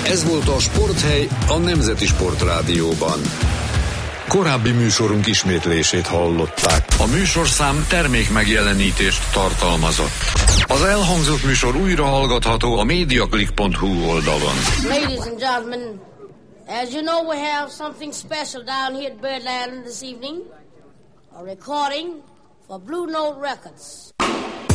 Ez volt a Sporthely a Nemzeti Sportrádióban. Korábbi műsorunk ismétlését hallották. A műsorszám termékmegjelenítést tartalmazott. Az elhangzott műsor újra hallgatható a mediaclick.hu oldalon. Ladies and gentlemen, as you know, we have something special down here at Birdland this evening. A recording for Blue Note Records.